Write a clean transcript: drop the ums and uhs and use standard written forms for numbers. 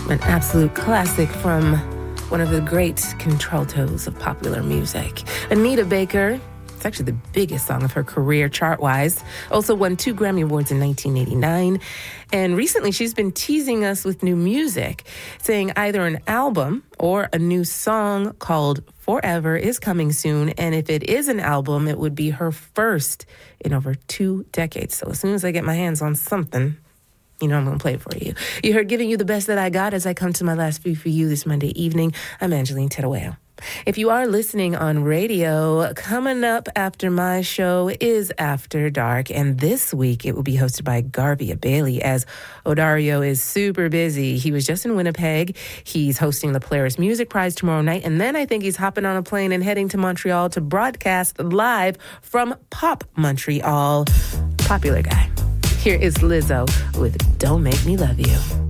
An absolute classic from one of the great contraltos of popular music. Anita Baker. It's actually the biggest song of her career chart-wise. Also won 2 Grammy Awards in 1989. And recently she's been teasing us with new music, saying either an album or a new song called Forever is coming soon. And if it is an album, it would be her first in over 2 decades. So as soon as I get my hands on something, you know I'm going to play it for you. You heard Giving You the Best That I Got as I come to my last few for you this Monday evening. I'm Angeline Tedaweo. If you are listening on radio, coming up after my show is After Dark, and this week it will be hosted by Garvia Bailey as Odario is super busy. He was just in Winnipeg. He's hosting the Polaris Music Prize tomorrow night, and then I think he's hopping on a plane and heading to Montreal to broadcast live from Pop Montreal. Popular guy. Here is Lizzo with Don't Make Me Love You.